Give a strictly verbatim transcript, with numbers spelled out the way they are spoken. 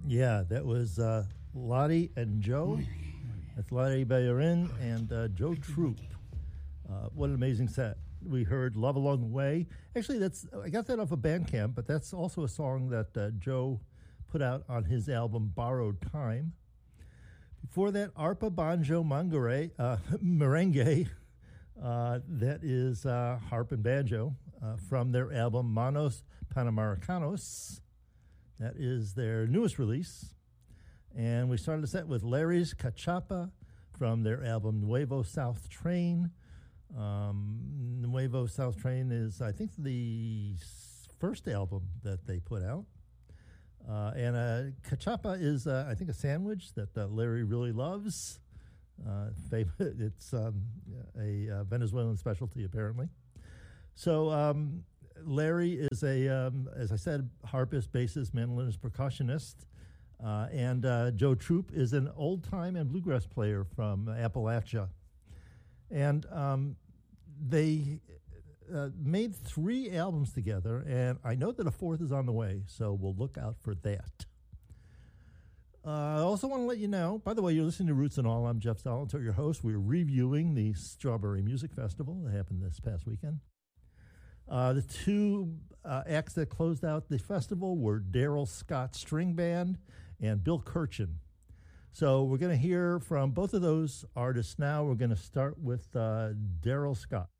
Yeah, that was uh, Lottie and Joe. That's Lottie Bayerin and uh, Joe Troop. Uh, what an amazing set. We heard Love Along the Way. Actually, that's I got that off of Bandcamp, but that's also a song that uh, Joe put out on his album Borrowed Time. Before that, Arpa Banjo Mangare, uh, Merengue. Uh, that is uh, harp and banjo uh, from their album Manos Panamericanos. That is their newest release. And we started the set with Larry's Cachapa from their album Nuevo South Train. Um, Nuevo South Train is, I think, the first album that they put out. Uh, and uh, Cachapa is, uh, I think, a sandwich that uh, Larry really loves. Uh, it's um, a uh, Venezuelan specialty, apparently. So um, Larry is a, um, as I said, harpist, bassist, mandolinist, percussionist. Uh, and uh, Joe Troop is an old-time and bluegrass player from Appalachia. And um, they uh, made three albums together, and I know that a fourth is on the way, so we'll look out for that. Uh, I also want to let you know, by the way, you're listening to Roots and All. I'm Jeff Solitaire, your host. We're reviewing the Strawberry Music Festival that happened this past weekend. Uh, the two uh, acts that closed out the festival were Daryl Scott String Band and Bill Kirchen. So we're going to hear from both of those artists now. We're going to start with uh, Daryl Scott.